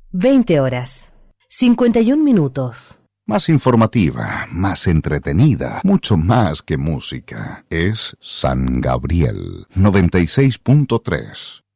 20 horas, 51 minutos. Más informativa, más entretenida, mucho más que música. Es San Gabriel 96.3.